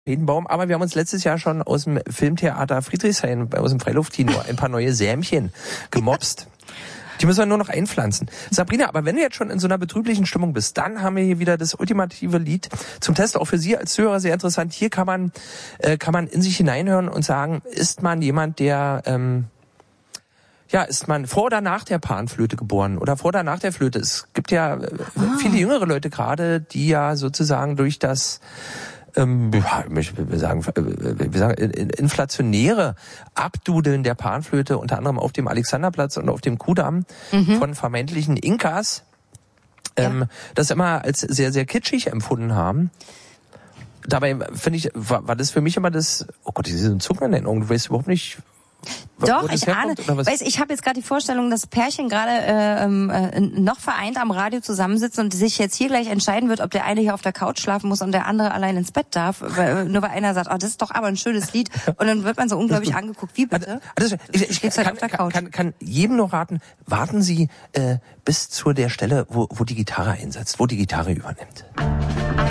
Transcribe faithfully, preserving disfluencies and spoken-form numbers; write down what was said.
Baum, aber wir haben uns letztes Jahr schon aus dem Filmtheater Friedrichshain, aus dem Freiluftkino, ein paar neue Sämchen gemopst. Die müssen wir nur noch einpflanzen. Sabrina, aber wenn du jetzt schon in so einer betrüblichen Stimmung bist, dann haben wir hier wieder das ultimative Lied zum Test, auch für Sie als Zuhörer sehr interessant. Hier kann man äh, kann man in sich hineinhören und sagen, ist man jemand, der... Ähm, Ja, ist man vor oder nach der Panflöte geboren oder vor oder nach der Flöte? Es gibt ja äh, ah. viele jüngere Leute gerade, die ja sozusagen durch das ähm, ja, ich will sagen, wir sagen inflationäre Abdudeln der Panflöte, unter anderem auf dem Alexanderplatz und auf dem Kudamm mhm. von vermeintlichen Inkas, ähm, ja. das immer als sehr, sehr kitschig empfunden haben. Dabei finde ich, war, war das für mich immer das, oh Gott, diese Zungennennung, du weißt überhaupt nicht... Doch, ich ahne. Weiß, ich habe jetzt gerade die Vorstellung, dass Pärchen gerade äh, äh, noch vereint am Radio zusammensitzen und sich jetzt hier gleich entscheiden wird, ob der eine hier auf der Couch schlafen muss und der andere allein ins Bett darf, weil, nur weil einer sagt, oh, das ist doch aber ein schönes Lied, und dann wird man so unglaublich angeguckt. Wie bitte? Also, ich ich, ich halt kann, auf der Couch. Kann, kann jedem nur raten, warten Sie äh, bis zu der Stelle, wo, wo die Gitarre einsetzt, wo die Gitarre übernimmt.